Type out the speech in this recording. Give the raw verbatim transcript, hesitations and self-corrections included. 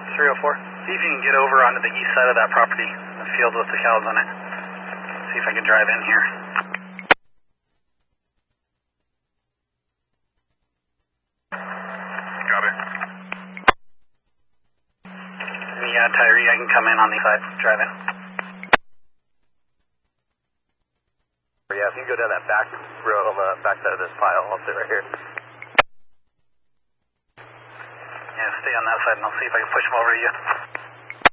three oh four. See if you can get over onto the east side of that property, the field with the cows on it. See if I can drive in here. Got it. Yeah, Tyree, I can come in on the side, drive in. Yeah, if you go down that back row on the back side of this pile, I'll sit right here. Yeah, stay on that side and I'll see if I can push him over to you.